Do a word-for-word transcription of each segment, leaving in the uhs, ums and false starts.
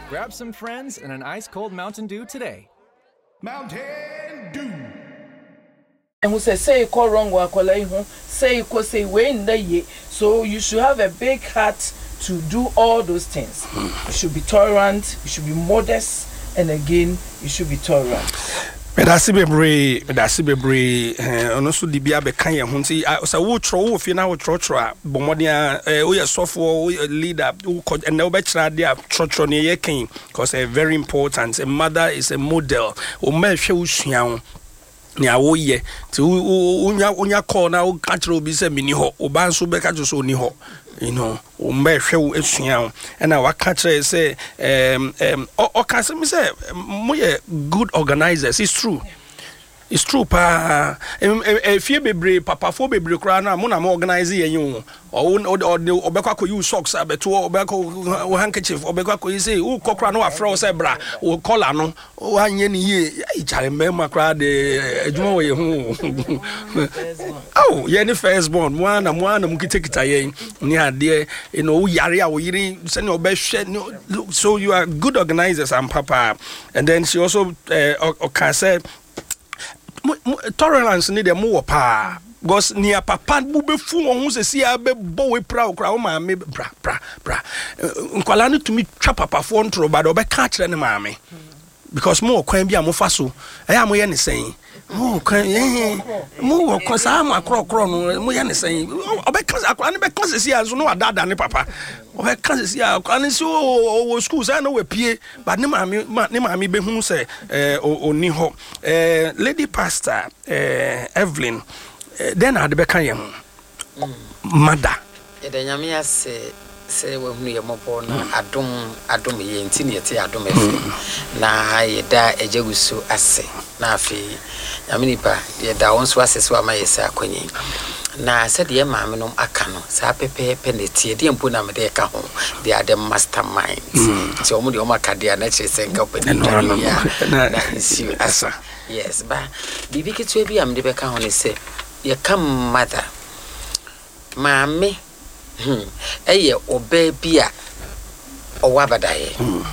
Grab some friends and an ice-cold Mountain Dew today. Mountain Dew. And who say say call wrong wa kwala say ko say we ndaye, so you should have a big heart to do all those things. You should be tolerant, you should be modest, and again you should be tolerant. Medasi bebre, medasi bebre, ono so di bia be kan ye ho nti so wo tro wo fi na wo tro tro a bomodia o ye sofo o leader wo and na wo be kira dia tro tro ne ye kan because it's very important. A mother is a model. O ma hwe wo sua ho ni awo ye ti unya unya call na wo ka kira obi se mini ho oba nso be ka so ni ho, you know, o ma hwe wo esua and na wa ka kira say um um o ka se me say mo ye good organizers. It's true. It's true pa if you be papa for be kra na mo na mo organize yen o o obekwa ko use socks abeto obekwa handkerchief obekwa ko say o kokra no afro say bra o collar no o anye ni ye e jare mema kra de adwuma wo ye ho oh ye ni first born mo na mo na mo kitekita ye ni ade you know yare a wo yiri say no obehwe so you are good organizers and papa. And then she also uh, okay say tolerance need them more pa because near papa bu be fu won se sia be bo we pra okra o ma me bra bra bra nkwala no tumi twa papa fo ntro ba do be ka kire ne ma me because mo kwan bia mo fa so e ya mo ye ne sen mo kwan eh mo ko sa ma kro kro no mo ye ne sen o be ka akwa ne be ka se sia so no adada ne papa o be ka se sia akwa ne so o school say no we pie but ne ma me ne ma me be hu se eh oni ho eh lady pastor eh Evelyn then had be kan ye ho mother e de nyame ase se we hunu ye mobo na adom adom ye nti ne yete adom afi na ye da ejegusu ase na afi nyame nipa ye da wonso ase so ama ye sa akonyi na said ye maame no aka no sa pepe peneti de mpo na me de ka ho they are the masterminds so omo de omo aka de na che se nka peneti ya na isi asa yes ba bibi kitu bi am de be ka ho ne se ye kam mother maame Hmm. Eye obe bia owabadaye.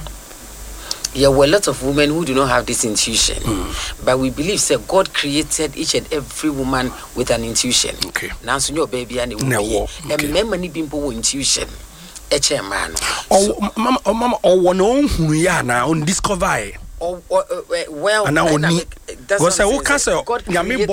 There were a lot of women who do not have this intuition, mm. but we believe that God created each and every woman with an intuition. Okay. Now, so your baby and and many people with intuition. Eche man. Oh, mama, oh, mama, oh, one on who ya now on discover. Oh, well, and now only. Because I will cancel. God created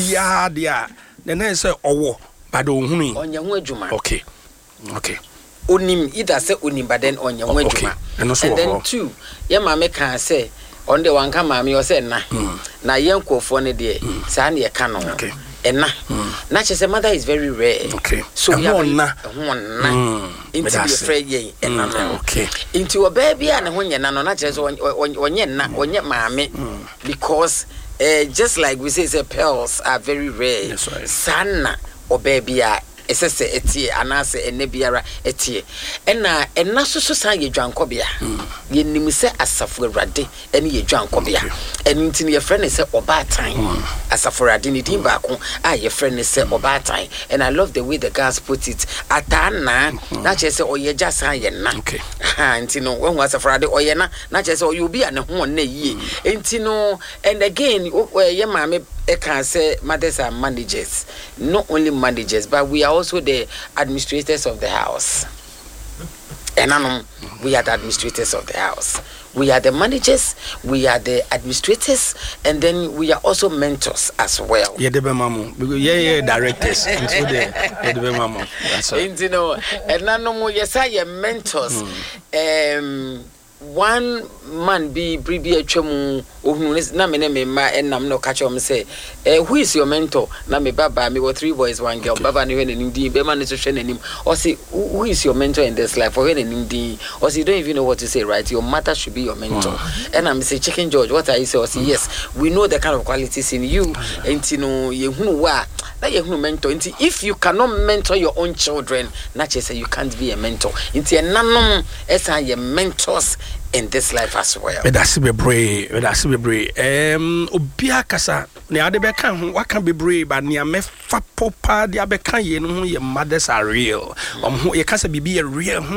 us. Then I say, oh, but don't me. On your wejuma. Okay. Okay. Onim either say onim but then on your wejuma. And then two, your mama can say on the one come mami or say na na yenko for ne de sa na canon. Okay. And na na she say mother is very rare. Okay. So you have na one na into the afraid ye and na. Okay. Into a baby and when you na no na just on on ye na on ye mami because uh, just like we say, say pearls are very rare. That's right. Sana or baby are esese etie anase enebiara etie ena ena soso san ye dwankobia ye nim se asafo awrade ene ye dwankobia ene ntini ye friend se obatan asafo awrade ni din ba ko a ye friend se obatan. And I love the way the guys put it atana na che se oye jasan ye na ha ntino when asafo awrade oye na na che se oye obi ane ho na yie ntino. And again ye maame I can say mothers are managers, not only managers, but we are also the administrators of the house. And I know we are the administrators of the house. We are the managers, we are the administrators, and then we are also mentors as well. Yeah, the mamu. Yeah, yeah, directors. Into the yeah, the mamu. That's right. You know, and I know yes, I am mentors. Um. One man be bribi atwam ohunu na me me ma enam no catch am say eh who is your mentor na me baba me were three boys one girl baba ne hwe nanim din be man so hwe nanim or say who is your mentor in this life for hwe nanim din or say you don't even know what to say, right? Your mother should be your mentor. Mm. And I'm say Chicken George, what are you say? Or say yes, we know the kind of qualities in you and you know you hunu wa na you hunu mentor. If you cannot mentor your own children, na say you can't be a mentor. Inti nanom esa ye mentors in this life as well. But that's be brave. That's be brave. Um, obia kasa ne ade be kan ho waka be brave, but ne me fa popa de abekan ye no ho ye mothers are real. Um, ye kasa bibi ye real.